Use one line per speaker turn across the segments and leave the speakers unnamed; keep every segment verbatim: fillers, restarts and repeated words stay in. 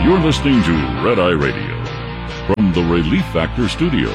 You're listening to Red Eye Radio from the Relief Factor Studios.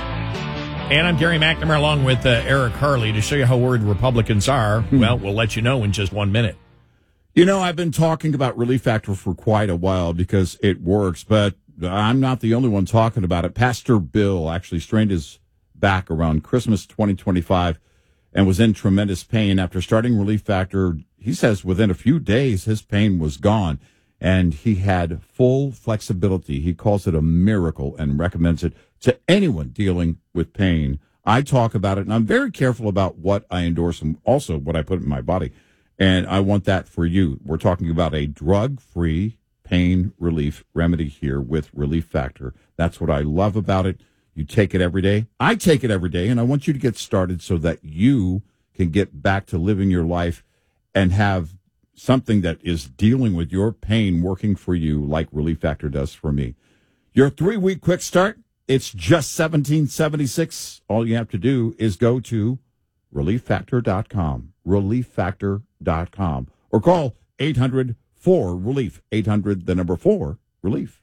And I'm Gary McNamara along with uh, Eric Harley to show you how worried Republicans are. Hmm. Well, we'll let you know in just one minute.
You know, I've been talking about Relief Factor for quite a while because it works, but I'm not the only one talking about it. Pastor Bill actually strained his back around Christmas twenty twenty-five and was in tremendous pain. After starting Relief Factor, he says within a few days his pain was gone. And he had full flexibility. He calls it a miracle and recommends it to anyone dealing with pain. I talk about it, and I'm very careful about what I endorse and also what I put in my body. And I want that for you. We're talking about a drug-free pain relief remedy here with Relief Factor. That's what I love about it. You take it every day. I take it every day, and I want you to get started so that you can get back to living your life and have something that is dealing with your pain working for you like Relief Factor does for me. Your three-week quick start, it's just seventeen seventy-six. All you have to do is go to relief factor dot com, relief factor dot com, or call eight hundred four relief, eight hundred, the number four, relief.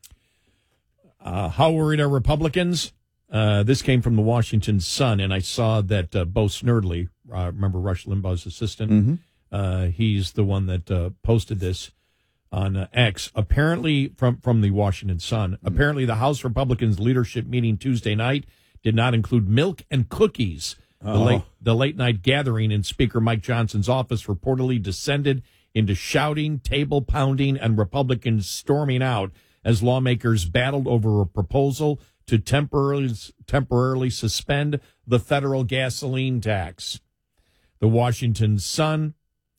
Uh, how worried are Republicans? Uh, this came from the Washington Sun, and I saw that uh, Bo Snerdley, uh, remember Rush Limbaugh's assistant,
mm-hmm.
Uh, he's the one that uh, posted this on uh, X. Apparently, from, from the Washington Sun, mm-hmm. apparently the House Republicans leadership meeting Tuesday night did not include milk and cookies.
Oh.
The late the late night gathering in Speaker Mike Johnson's office reportedly descended into shouting, table pounding, and Republicans storming out as lawmakers battled over a proposal to temporarily temporarily suspend the federal gasoline tax. The Washington Sun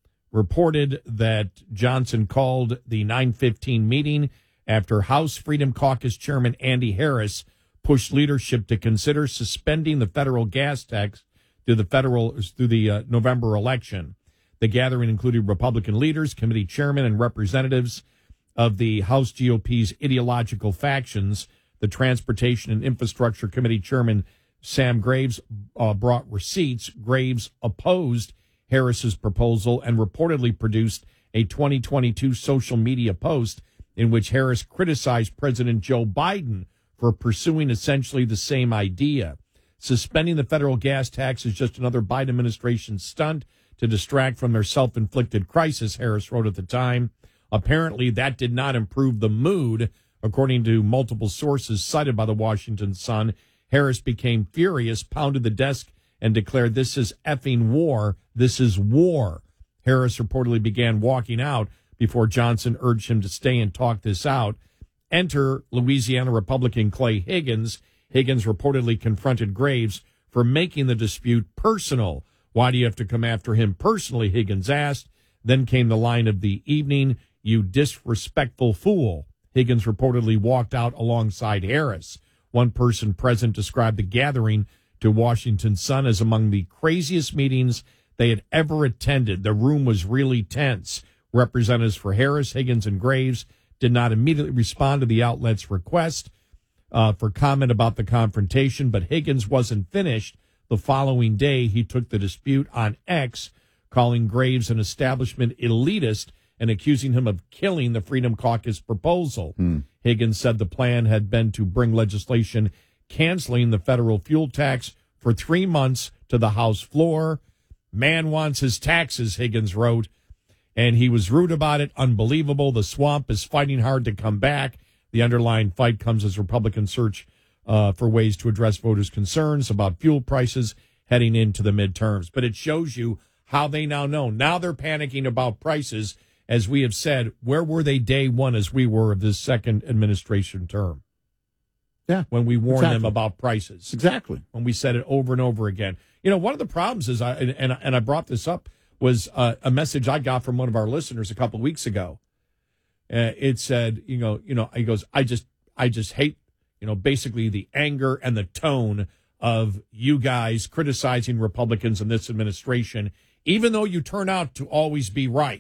reported that Johnson called the nine fifteen meeting after House Freedom Caucus Chairman Andy Harris pushed leadership to consider suspending the federal gas tax through the federal through the uh, November election. The gathering included Republican leaders, committee chairmen, and representatives of the House G O P's ideological factions. The Transportation and Infrastructure Committee Chairman Sam Graves uh, brought receipts. Graves opposed Harris's proposal and reportedly produced a twenty twenty-two social media post in which Harris criticized President Joe Biden for pursuing essentially the same idea. Suspending the federal gas tax is just another Biden administration stunt to distract from their self-inflicted crisis, Harris wrote at the time. Apparently, that did not improve the mood. According to multiple sources cited by the Washington Sun, Harris became furious, pounded the desk, and declared, "This is effing war. This is war." Harris reportedly began walking out before Johnson urged him to stay and talk this out. Enter Louisiana Republican Clay Higgins. Higgins reportedly confronted Graves for making the dispute personal. "Why do you have to come after him personally?" Higgins asked. Then came the line of the evening, "You disrespectful fool." Higgins reportedly walked out alongside Harris. One person present described the gathering to Washington Sun as among the craziest meetings they had ever attended. The room was really tense. Representatives for Harris, Higgins, and Graves did not immediately respond to the outlet's request uh, for comment about the confrontation, but Higgins wasn't finished. The following day, he took the dispute on X, calling Graves an establishment elitist and accusing him of killing the Freedom Caucus proposal.
Hmm.
Higgins said the plan had been to bring legislation canceling the federal fuel tax for three months to the House floor. "Man wants his taxes," Higgins wrote, and he was rude about it. "Unbelievable. The swamp is fighting hard to come back." The underlying fight comes as Republicans search uh, for ways to address voters' concerns about fuel prices heading into the midterms. But it shows you how they now know. Now they're panicking about prices. As we have said, where were they day one as we were of this second administration term?
Yeah,
when we warned
exactly.
them about prices.
Exactly.
When we said it over and over again. You know, one of the problems is, I and, and I brought this up, was uh, a message I got from one of our listeners a couple of weeks ago. Uh, it said, you know, you know, he goes, I just, I just hate, you know, basically the anger and the tone of you guys criticizing Republicans in this administration, even though you turn out to always be right.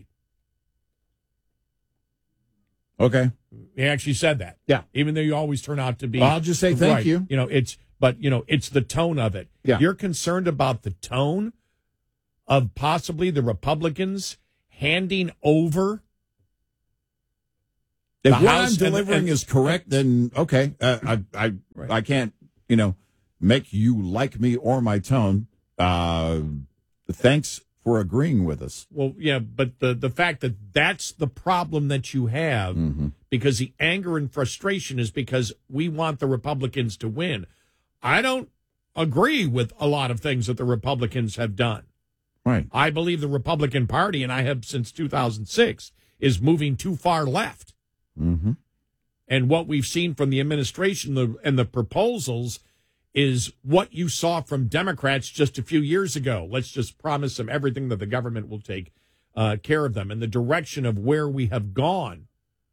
Okay.
He actually said that.
Yeah.
Even though you always turn out to be
well, I'll just say thank
right.
you.
You know, it's, but, you know, it's the tone of it.
Yeah.
You're concerned about the tone of possibly the Republicans handing over
If
The
what
House
I'm
and-
delivering
and-
is correct, then okay. Uh, I I
Right.
I can't you know make you like me or my tone. Uh, thanks for agreeing with us.
Well, yeah, but the, the fact that that's the problem that you have,
Mm-hmm.
because the anger and frustration is because we want the Republicans to win. I don't agree with a lot of things that the Republicans have done.
Right.
I believe the Republican Party, and I have since two thousand six, is moving too far left.
Mm-hmm.
And what we've seen from the administration the, and the proposals is what you saw from Democrats just a few years ago. Let's just promise them everything that the government will take uh, care of them. And the direction of where we have gone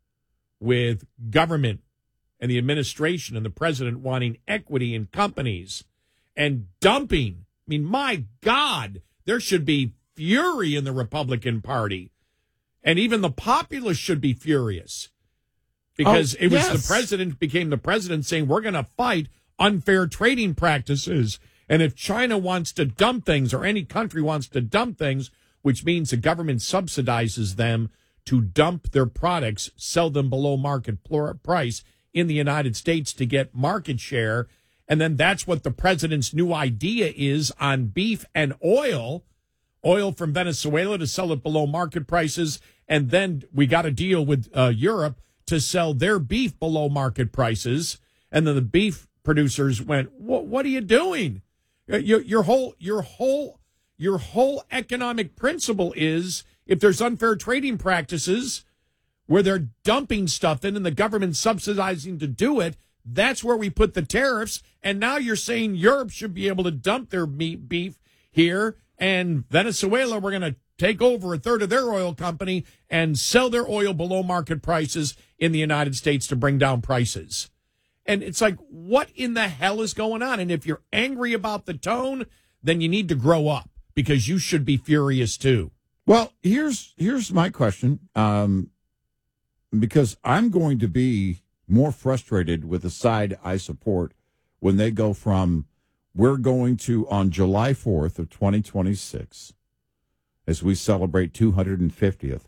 with government and the administration and the president wanting equity in companies and dumping. I mean, my God, there should be fury in the Republican Party. And even the populace should be furious. Because
Oh,
it was
yes.
the president became the president saying, we're going to fight unfair trading practices. And if China wants to dump things or any country wants to dump things, which means the government subsidizes them to dump their products, sell them below market pl- price in the United States to get market share. And then that's what the president's new idea is on beef and oil, oil from Venezuela to sell it below market prices. And then we got a deal with uh, Europe to sell their beef below market prices. And then the beef producers went, what, what are you doing? Your, your whole, your whole, your whole economic principle is if there's unfair trading practices where they're dumping stuff in and the government subsidizing to do it, that's where we put the tariffs. And now you're saying Europe should be able to dump their meat beef here, and Venezuela, we're going to take over a third of their oil company and sell their oil below market prices in the United States to bring down prices. And it's like, what in the hell is going on? And if you're angry about the tone, then you need to grow up because you should be furious too.
Well, here's here's my question. Um, because I'm going to be more frustrated with the side I support when they go from we're going to on July fourth of twenty twenty-six, as we celebrate two hundred fiftieth.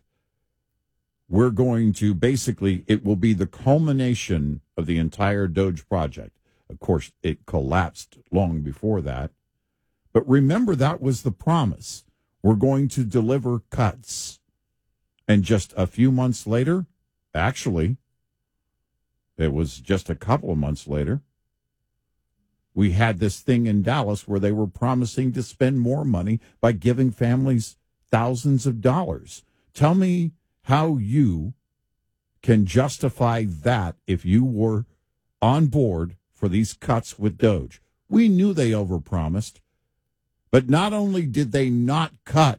We're going to basically, it will be the culmination of the entire Doge project. Of course, it collapsed long before that. But remember, that was the promise. We're going to deliver cuts. And just a few months later, actually, it was just a couple of months later, we had this thing in Dallas where they were promising to spend more money by giving families thousands of dollars. Tell me how you can justify that if you were on board for these cuts with Doge. We knew they overpromised, but not only did they not cut,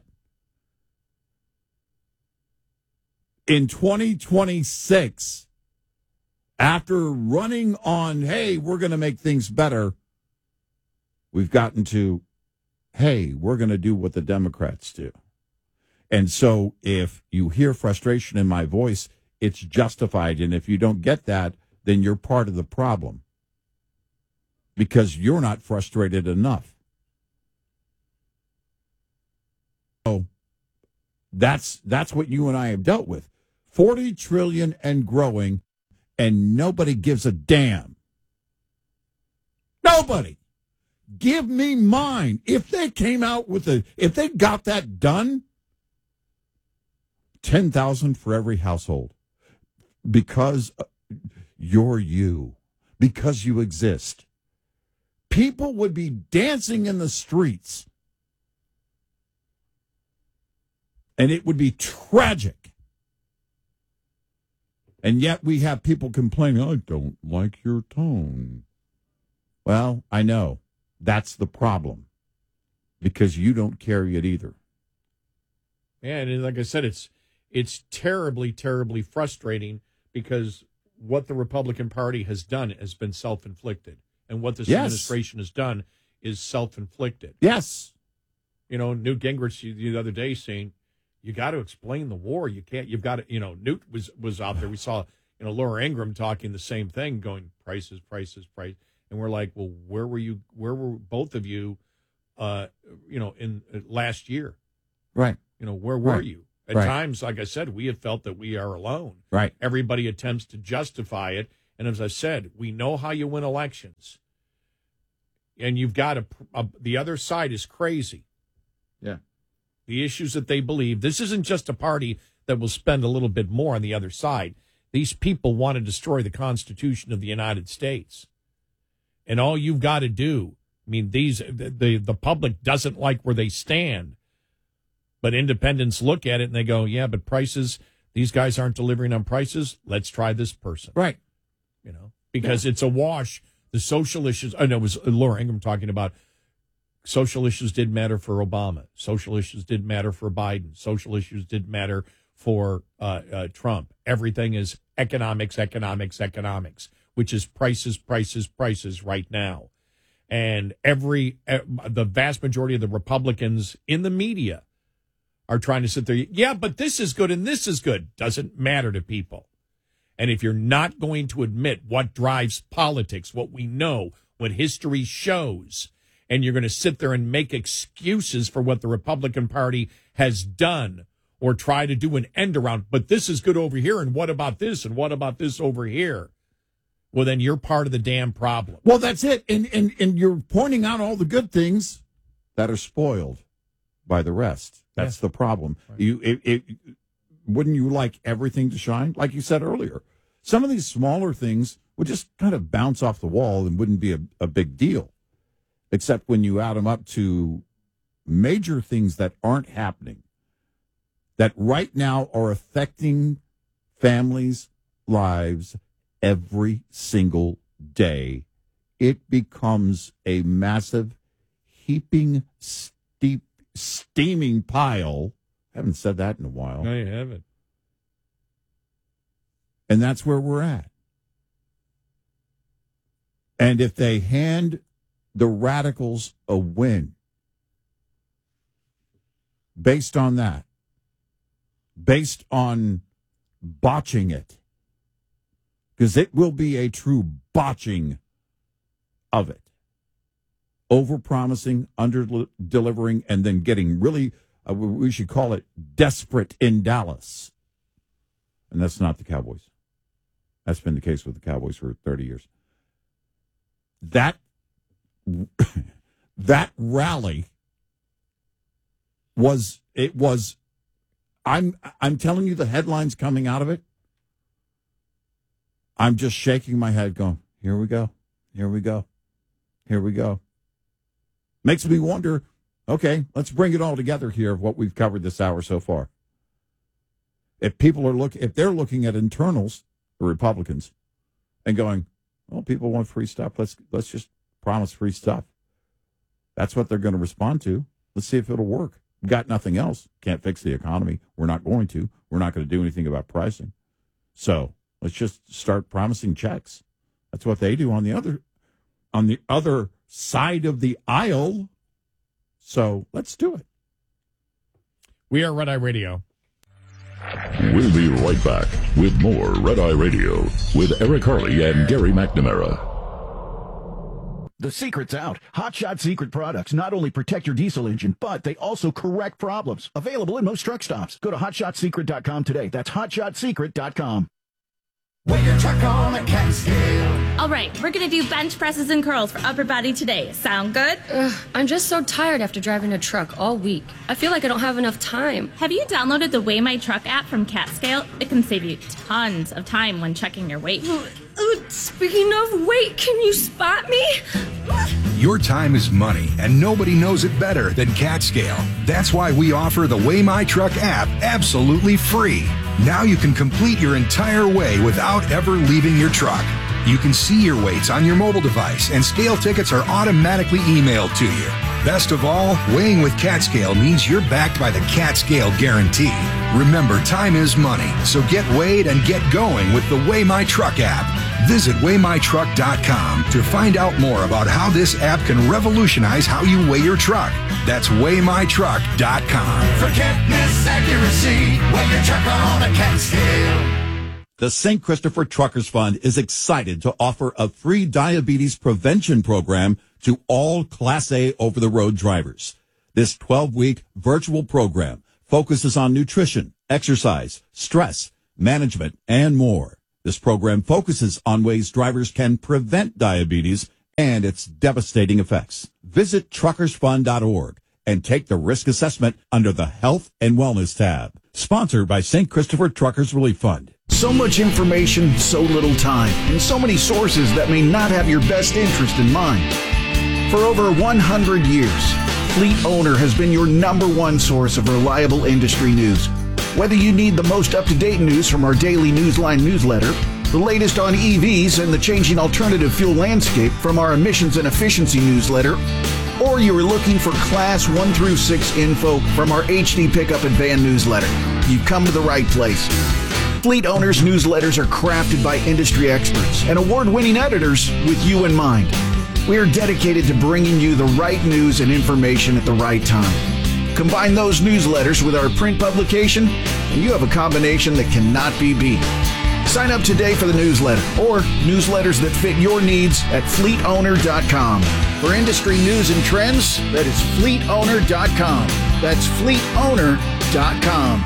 in twenty twenty-six, after running on, hey, we're going to make things better, we've gotten to, hey, we're going to do what the Democrats do. And so if you hear frustration in my voice, it's justified. And if you don't get that, then you're part of the problem because you're not frustrated enough. So that's that's what you and I have dealt with. forty trillion dollars and growing, and nobody gives a damn. Nobody. Give me mine. If they came out with a, if they got that done, ten thousand for every household, because you're you, because you exist. People would be dancing in the streets, and it would be tragic. And yet we have people complaining, I don't like your tone. Well, I know. That's the problem, because you don't carry it either.
Yeah, and like I said, it's it's terribly, terribly frustrating because what the Republican Party has done has been self-inflicted. And what this
Yes.
administration has done is self-inflicted.
Yes.
You know, Newt Gingrich the other day saying, you got to explain the war. You can't, you've got to, you know, Newt was, was out there. We saw, you know, Laura Ingraham talking the same thing, going prices, prices, price. And we're like, well, where were you, where were both of you, uh, you know, in uh, last year?
Right.
You know, where were
Right.
you? At
right.
times, like I said, we have felt that we are alone.
Right.
Everybody attempts to justify it. And as I said, we know how you win elections. And you've got a, a the other side is crazy.
Yeah.
The issues that they believe. This isn't just a party that will spend a little bit more on the other side. These people want to destroy the Constitution of the United States. And all you've got to do, I mean, these the, the, the public doesn't like where they stand. But independents look at it and they go, yeah, but prices, these guys aren't delivering on prices. Let's try this person.
Right.
You know, because yeah. it's a wash. The social issues, I know it was Laura Ingraham talking about social issues did matter for Obama. Social issues did matter for Biden. Social issues did matter for uh, uh, Trump. Everything is economics, economics, economics, which is prices, prices, prices right now. And every uh, the vast majority of the Republicans in the media are trying to sit there. Yeah, but this is good and this is good. Doesn't matter to people. And if you're not going to admit what drives politics, what we know, what history shows, and you're going to sit there and make excuses for what the Republican Party has done or try to do an end around, but this is good over here, and what about this, and what about this over here? Well, then you're part of the damn problem.
Well, that's it. And, and, and you're pointing out all the good things that are spoiled by the rest. That's yeah. the problem. Right. You it, it, wouldn't you like everything to shine? Like you said earlier, some of these smaller things would just kind of bounce off the wall and wouldn't be a, a big deal, except when you add them up to major things that aren't happening, that right now are affecting families' lives every single day. It becomes a massive, heaping, steep, steaming pile. I haven't said that in a while.
No, you haven't.
And that's where we're at. And if they hand the radicals a win based on that, based on botching it, because it will be a true botching of it, over-promising, under-delivering, and then getting really, uh, we should call it desperate in Dallas. And that's not the Cowboys. That's been the case with the Cowboys for thirty years. That that rally was, it was, I'm I'm telling you the headlines coming out of it, I'm just shaking my head going, here we go, here we go, here we go. Makes me wonder, okay, let's bring it all together here of what we've covered this hour so far. If people are look, if they're looking at internals, the Republicans, and going, well, people want free stuff. Let's let's just promise free stuff. That's what they're going to respond to. Let's see if it'll work. We've got nothing else. Can't fix the economy. We're not going to. We're not going to do anything about pricing. So let's just start promising checks. That's what they do on the other on the other side of the aisle. So let's do it.
We are Red Eye Radio.
We'll be right back with more Red Eye Radio with Eric Harley and Gary McNamara.
The secret's out. Hot Shot Secret products not only protect your diesel engine, but they also correct problems. Available in most truck stops. Go to hot shot secret dot com today. That's hot shot secret dot com.
Weigh your truck on a cat scale.
All right, we're going to do bench presses and curls for upper body today. Sound good?
Ugh, I'm just so tired after driving a truck all week. I feel like I don't have enough time.
Have you downloaded the Weigh My Truck app from CatScale? It can save you tons of time when checking your weight.
Uh, speaking of weight, can you spot me?
Your time is money, and nobody knows it better than CatScale. That's why we offer the Weigh My Truck app absolutely free. Now you can complete your entire weigh without ever leaving your truck. You can see your weights on your mobile device, and scale tickets are automatically emailed to you. Best of all, weighing with CatScale means you're backed by the CatScale guarantee. Remember, time is money, so get weighed and get going with the Weigh My Truck app. Visit weigh my truck dot com to find out more about how this app can revolutionize how you weigh your truck. That's weigh my truck dot com.
Forgetness, accuracy, weigh your truck on a cat scale.
The Saint Christopher Truckers Fund is excited to offer a free diabetes prevention program to all Class A over-the-road drivers. This twelve-week virtual program focuses on nutrition, exercise, stress, management, and more. This program focuses on ways drivers can prevent diabetes and its devastating effects. Visit truckers fund dot org and take the risk assessment under the Health and Wellness tab. Sponsored by Saint Christopher Truckers Relief Fund.
So much information, so little time, and so many sources that may not have your best interest in mind. For over one hundred years, Fleet Owner has been your number one source of reliable industry news. Whether you need the most up-to-date news from our daily Newsline newsletter, the latest on E Vs and the changing alternative fuel landscape from our emissions and efficiency newsletter, or you are looking for Class one through six info from our H D Pickup and Van newsletter, you've come to the right place. Fleet Owners newsletters are crafted by industry experts and award-winning editors with you in mind. We are dedicated to bringing you the right news and information at the right time. Combine those newsletters with our print publication, and you have a combination that cannot be beat. Sign up today for the newsletter or newsletters that fit your needs at fleet owner dot com. For industry news and trends, that is fleet owner dot com. That's fleet owner dot com.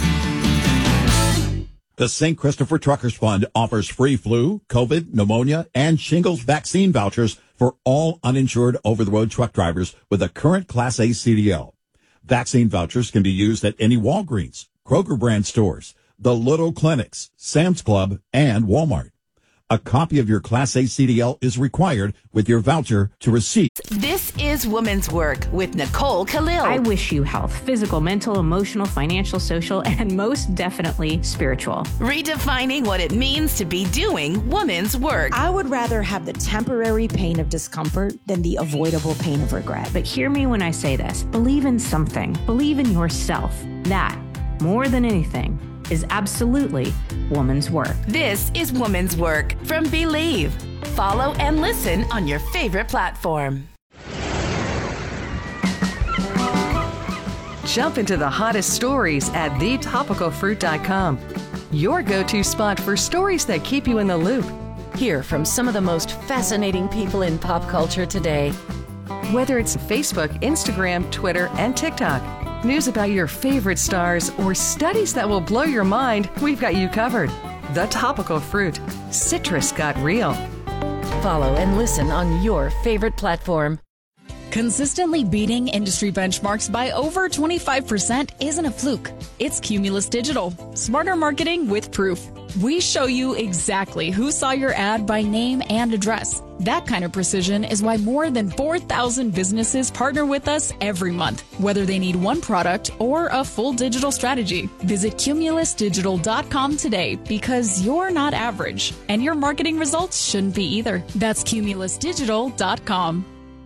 The Saint Christopher Truckers Fund offers free flu, COVID, pneumonia, and shingles vaccine vouchers for all uninsured over-the-road truck drivers with a current Class A C D L. Vaccine vouchers can be used at any Walgreens, Kroger brand stores, the Little Clinics, Sam's Club, and Walmart. A copy of your Class A C D L is required with your voucher to receive.
This is Woman's Work with Nicole Khalil.
I wish you health, physical, mental, emotional, financial, social, and most definitely spiritual.
Redefining what it means to be doing woman's work.
I would rather have the temporary pain of discomfort than the avoidable pain of regret.
But hear me when I say this. Believe in something. Believe in yourself. That, more than anything, is absolutely woman's work.
This is Woman's Work from Believe. Follow and listen on your favorite platform.
Jump into the hottest stories at the topical fruit dot com. Your go-to spot for stories that keep you in the loop.
Hear from some of the most fascinating people in pop culture today.
Whether it's Facebook, Instagram, Twitter, and TikTok. News about your favorite stars or studies that will blow your mind, we've got you covered. The Topical Fruit. Citrus got real.
Follow and listen on your favorite platform.
Consistently beating industry benchmarks by over twenty-five percent isn't a fluke. It's Cumulus Digital. Smarter marketing with proof. We show you exactly who saw your ad by name and address. That kind of precision is why more than four thousand businesses partner with us every month, whether they need one product or a full digital strategy. Visit cumulus digital dot com today because you're not average, and your marketing results shouldn't be either. That's cumulus digital dot com.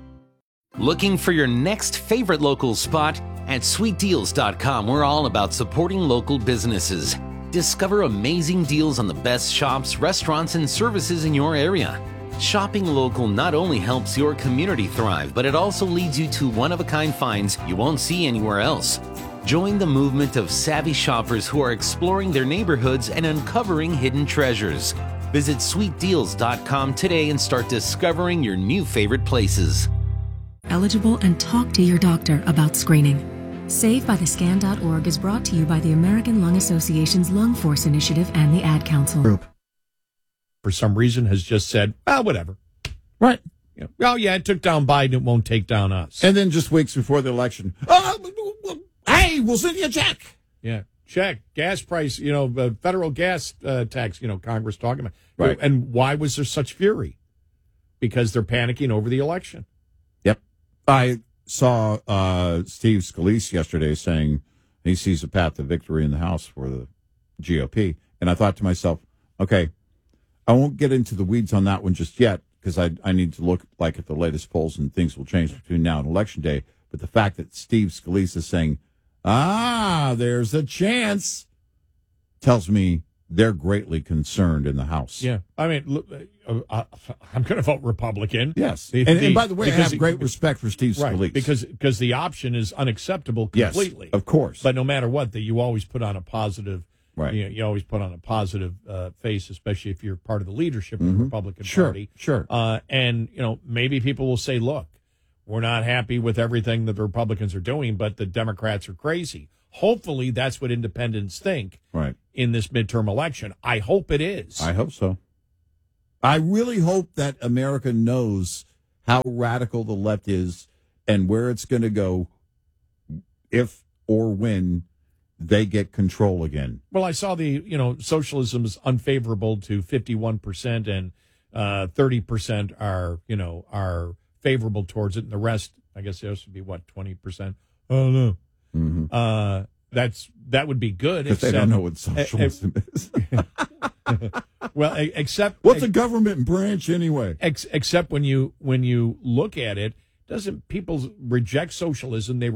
Looking for your next favorite local spot? At sweet deals dot com, we're all about supporting local businesses. Discover amazing deals on the best shops, restaurants, and services in your area. Shopping local not only helps your community thrive, but it also leads you to one-of-a-kind finds you won't see anywhere else. Join the movement of savvy shoppers who are exploring their neighborhoods and uncovering hidden treasures. Visit sweet deals dot com today and start discovering your new favorite places.
Eligible and talk to your doctor about screening. Save by the scan dot org is brought to you by the American Lung Association's Lung Force Initiative and the Ad Council. Group.
For some reason, has just said, well, whatever.
Right.
You know, oh, yeah, it took down Biden. It won't take down us.
And then just weeks before the election, oh, hey, we'll send you a check.
Yeah, check. Gas price, you know, uh, federal gas uh, tax, you know, Congress talking about.
Right.
And why was there such fury? Because they're panicking over the election.
Yep. I saw uh, Steve Scalise yesterday saying he sees a path to victory in the House for the G O P. And I thought to myself, okay, I won't get into the weeds on that one just yet because I, I need to look like at the latest polls and things will change between now and Election Day. But the fact that Steve Scalise is saying, ah, there's a chance, tells me they're greatly concerned in the House.
Yeah. I mean, look, uh, I'm going to vote Republican.
Yes.
The,
and,
the,
and by the way, I have
he,
great respect for Steve
right,
Scalise.
Because, because the option is unacceptable completely.
Yes, of course.
But no matter what, that you always put on a positive,
right.
you, know, you always put on a positive uh, face, especially if you're part of the leadership of
mm-hmm.
the Republican
sure,
Party.
Sure,
uh, and, you know, maybe people will say, look, we're not happy with everything that the Republicans are doing, but the Democrats are crazy. Hopefully, that's what independents think
right.
in this midterm election. I hope it is.
I hope so. I really hope that America knows how radical the left is and where it's going to go if or when they get control again.
Well, I saw the, you know, socialism is unfavorable to fifty-one percent and uh, thirty percent are, you know, are favorable towards it. And the rest, I guess there should be, what, twenty percent? I don't know.
Mm-hmm.
Uh, that's, that would be good.
Because they don't know what socialism uh, is.
Well, except...
What's a government branch anyway?
Ex- except when you when you look at it, doesn't people reject socialism? They